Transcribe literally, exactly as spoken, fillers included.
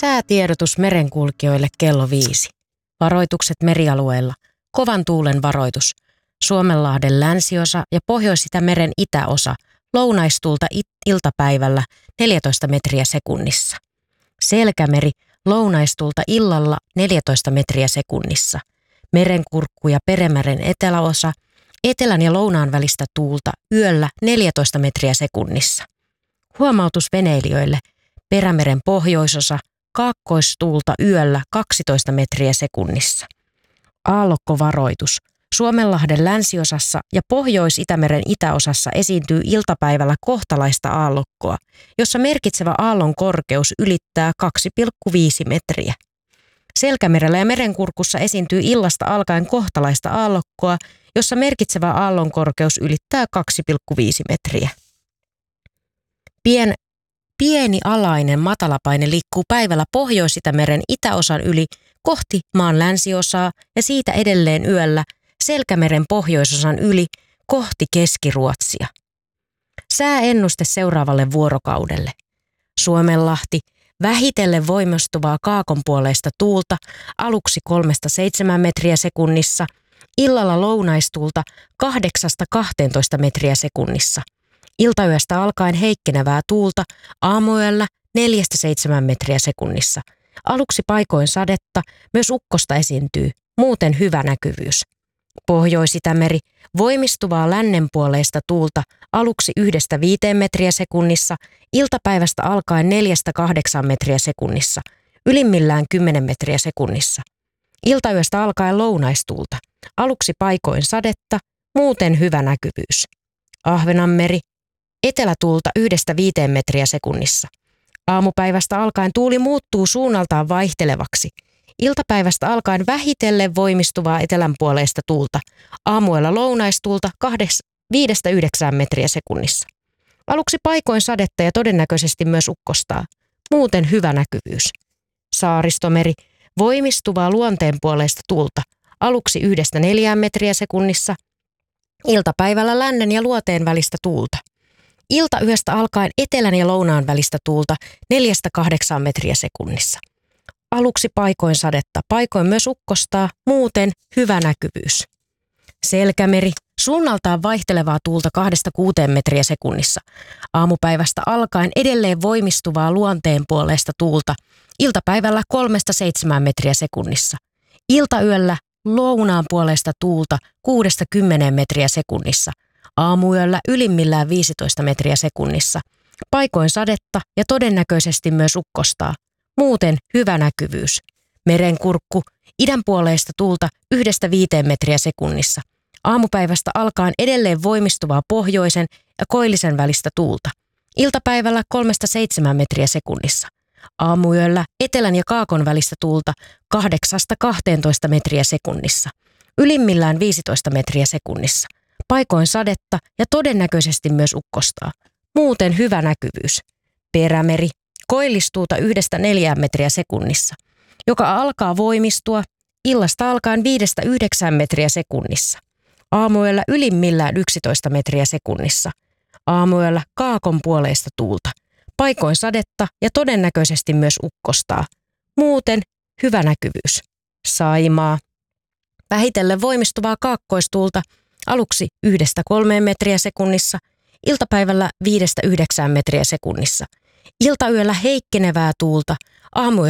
Säätiedotus merenkulkijoille kello viisi. Varoitukset merialueilla. Kovan tuulen varoitus. Suomenlahden länsiosa ja Pohjois-Itämeren itäosa. Lounaistuulta it- iltapäivällä neljätoista metriä sekunnissa. Selkämeri. Lounaistuulta illalla neljätoista metriä sekunnissa. Merenkurkku ja Perämeren eteläosa. Etelän ja lounaan välistä tuulta yöllä neljätoista metriä sekunnissa. Huomautus veneilijöille. Perämeren pohjoisosa. Kaakkoistuulta yöllä kaksitoista metriä sekunnissa. Aallokkovaroitus. Suomenlahden länsiosassa ja Pohjois-Itämeren itäosassa esiintyy iltapäivällä kohtalaista aallokkoa, jossa merkitsevä aallon korkeus ylittää kaksi pilkku viisi metriä. Selkämerellä ja Merenkurkussa esiintyy illasta alkaen kohtalaista aallokkoa, jossa merkitsevä aallon korkeus ylittää kaksi pilkku viisi metriä. Pien Pieni alainen matalapaine liikkuu päivällä Pohjois-Itämeren itäosan yli kohti maan länsiosaa ja siitä edelleen yöllä Selkämeren pohjoisosan yli kohti Keski-Ruotsia. Sääennuste seuraavalle vuorokaudelle. Suomenlahti, vähitellen voimistuvaa kaakonpuoleista tuulta, aluksi kolmesta seitsemään metriä sekunnissa, illalla lounaistuulta kahdeksasta kahteentoista metriä sekunnissa. Iltayöstä alkaen heikkenevää tuulta, aamuyöllä neljästä seitsemään metriä sekunnissa. Aluksi paikoin sadetta, myös ukkosta esiintyy, muuten hyvä näkyvyys. Pohjois-Itämeri, voimistuvaa lännenpuoleista tuulta, aluksi yhdestä viiteen metriä sekunnissa, iltapäivästä alkaen neljästä kahdeksaan metriä sekunnissa, ylimmillään kymmenen metriä sekunnissa. Iltayöstä alkaen lounaistuulta, aluksi paikoin sadetta, muuten hyvä näkyvyys. Ahvenanmeri, etelätuulta yhdestä viiteen metriä sekunnissa. Aamupäivästä alkaen tuuli muuttuu suunnaltaan vaihtelevaksi. Iltapäivästä alkaen vähitellen voimistuvaa etelänpuoleista tuulta. Aamuella lounaistuulta viidestä yhdeksään metriä sekunnissa. Aluksi paikoin sadetta ja todennäköisesti myös ukkostaa. Muuten hyvä näkyvyys. Saaristomeri, voimistuvaa luonteenpuoleista tuulta. Aluksi yhdestä neljään metriä sekunnissa. Iltapäivällä lännen ja luoteen välistä tuulta. Iltayöstä alkaen etelän ja lounaan välistä tuulta neljästä kahdeksaan metriä sekunnissa. Aluksi paikoin sadetta, paikoin myös ukkostaa, muuten hyvä näkyvyys. Selkämeri, suunnaltaan vaihtelevaa tuulta kahdesta kuuteen metriä sekunnissa. Aamupäivästä alkaen edelleen voimistuvaa luonteenpuoleista tuulta. Iltapäivällä kolmesta seitsemään metriä sekunnissa. Iltayöllä lounaan puolesta tuulta kuudesta kymmeneen metriä sekunnissa. Aamuyöllä ylimmillään viisitoista metriä sekunnissa. Paikoin sadetta ja todennäköisesti myös ukkostaa. Muuten hyvä näkyvyys. Merenkurkku, idänpuoleista tuulta yhdestä viiteen metriä sekunnissa. Aamupäivästä alkaen edelleen voimistuvaa pohjoisen ja koillisen välistä tuulta. Iltapäivällä kolmesta seitsemään metriä sekunnissa. Aamuyöllä etelän ja kaakon välistä tuulta kahdeksasta kahteentoista metriä sekunnissa. Ylimmillään viisitoista metriä sekunnissa. Paikoin sadetta ja todennäköisesti myös ukkostaa. Muuten hyvä näkyvyys. Perämeri, koillistuuta yhdestä neljään metriä sekunnissa, joka alkaa voimistua illasta alkaen viidestä yhdeksään metriä sekunnissa. Aamuyöllä ylimmillään yksitoista metriä sekunnissa. Aamuyöllä kaakon puoleista tuulta. Paikoin sadetta ja todennäköisesti myös ukkostaa. Muuten hyvä näkyvyys. Saimaa. Vähitellen voimistuvaa kaakkoistuulta aluksi yhdestä kolmeen metriä sekunnissa, iltapäivällä viidestä yhdeksään metriä sekunnissa. Iltayöllä heikkenevää tuulta, aamuyöstä